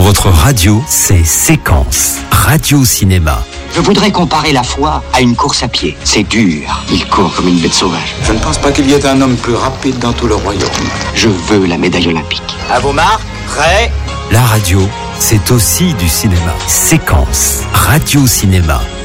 votre radio, c'est Séquence, radio-cinéma. Je voudrais comparer la foi à une course à pied. C'est dur. Il court comme une bête sauvage. Je ne pense pas qu'il y ait un homme plus rapide dans tout le royaume. Je veux la médaille olympique. À vos marques, prêts ? La radio, c'est aussi du cinéma. Séquence, radio-cinéma.